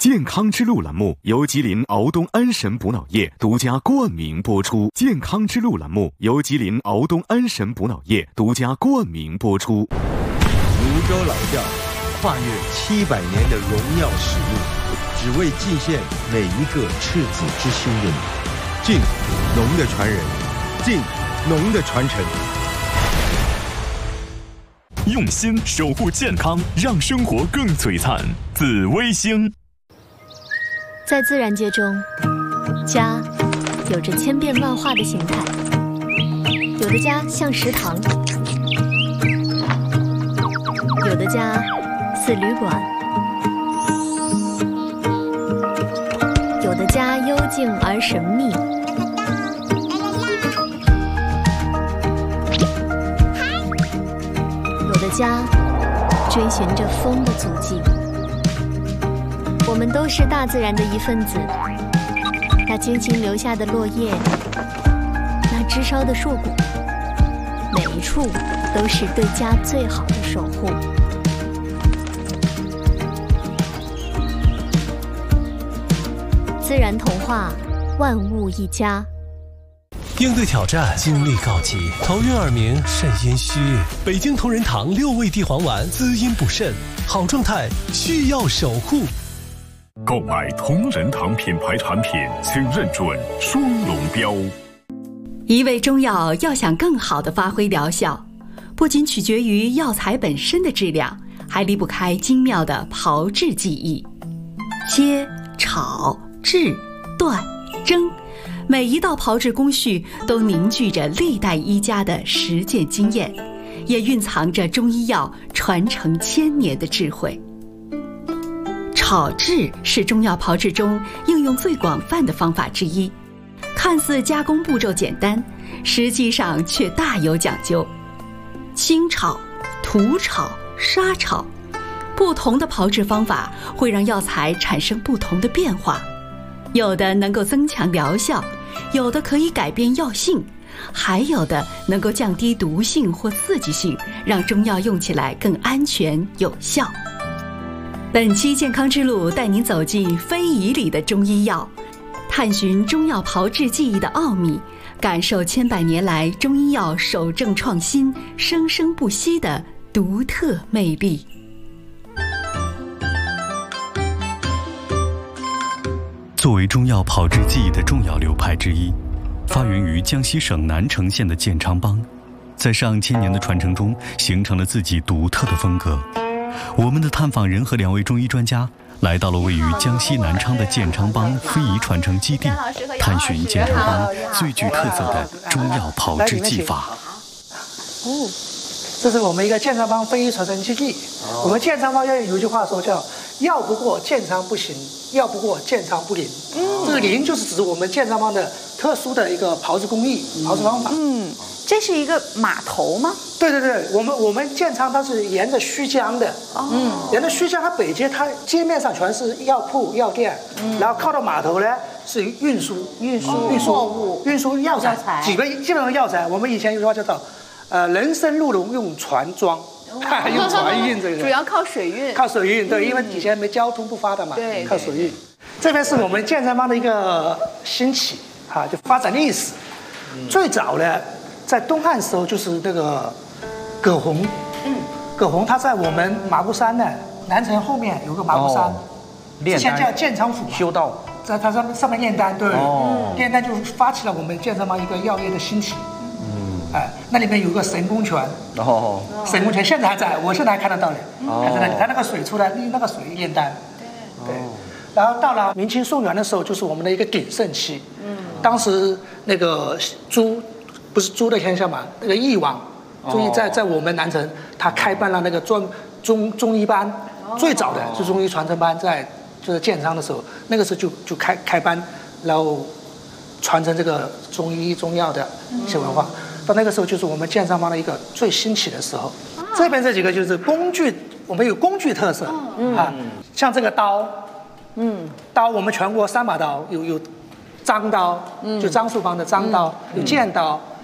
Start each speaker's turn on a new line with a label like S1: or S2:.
S1: 健康之路栏目由吉林敖东安神补脑液独家冠名播出。健康之路栏目由吉林敖东安神补脑液独家冠名播出。
S2: 泸州老窖跨越700年的荣耀使命，只为尽献每一个赤子之心的你。敬农的传人，敬农的传承。
S3: 用心守护健康，让生活更璀璨。紫微星。
S4: 在自然界中，家有着千变万化的形态，有的家像食堂，有的家似旅馆，有的家幽静而神秘，有的家追寻着风的足迹。我们都是大自然的一份子，那精心留下的落叶，那枝梢的硕果，每一处都是对家最好的守护。自然童话，万物一家。
S5: 应对挑战，精力告急，头晕耳鸣，肾阴虚。北京同仁堂6味地黄丸，滋阴补肾，好状态需要守护。
S3: 购买同仁堂品牌产品，请认准双龙标。
S6: 一味中药要想更好地发挥疗效，不仅取决于药材本身的质量，还离不开精妙的炮制技艺。切、炒、制、断、蒸，每一道炮制工序都凝聚着历代医家的实践经验，也蕴藏着中医药传承1000年的智慧。炒制是中药炮制中应用最广泛的方法之一，看似加工步骤简单，实际上却大有讲究。清炒、土炒、沙炒，不同的炮制方法会让药材产生不同的变化，有的能够增强疗效，有的可以改变药性，还有的能够降低毒性或刺激性，让中药用起来更安全有效。本期健康之路带您走进非遗里的中医药，探寻中药炮制技艺的奥秘，感受千百年来中医药守正创新、生生不息的独特魅力。
S7: 作为中药炮制技艺的重要流派之一，发源于江西省南城县的建昌帮，在上千年的传承中形成了自己独特的风格。我们的探访人和2位中医专家来到了位于江西南昌的建昌帮非遗传承基地，探寻建昌帮最具特色的中药炮制技法。
S8: 这是我们一个建昌帮非遗传承基地。我们建昌帮有一句话说叫“药不过建昌不行，药不过建昌不灵”。这个灵就是指我们建昌帮的特殊的一个炮制工艺、炮制方法。
S9: 这是一个码头吗？
S8: 对对对，我们建昌它是沿着胥江的，沿着胥江它北街，它街面上全是药铺、药店，然后靠到码头呢是运输货物、运输药材，基本上药材。我们以前有句话叫做人参鹿茸用船装，用船运这个。
S9: 主要靠水运。
S8: 靠水运，对，因为以前没交通不发达嘛，对，靠水运。这边是我们建昌帮的一个兴起就发展历史。最早呢，在东汉时候就是那个葛洪，葛洪他在我们麻姑山呢，南城后面有个麻姑山，之前叫建昌府
S2: 修道，
S8: 在他上面炼丹，对，炼丹就是发起了我们建昌帮一个药业的兴起。那里面有个神功泉，神功泉现在还在，我现在还看得到嘞，还在那里，他那个水出来，用那个水炼丹，对。然后到了明清宋元的时候，就是我们的一个鼎盛期，当时那个不是朱的天下嘛，那个翼王，朱毅在我们南城，他开办了那个中医班，最早的就中医传承班，就是建昌的时候，那个时候就开班，然后传承这个中医中药的一些文化。到那个时候就是我们建昌帮的一个最兴起的时候。这边这几个就是工具，我们有工具特色像这个刀，刀我们全国3把刀，有张刀，就张树帮的张刀，有剑刀。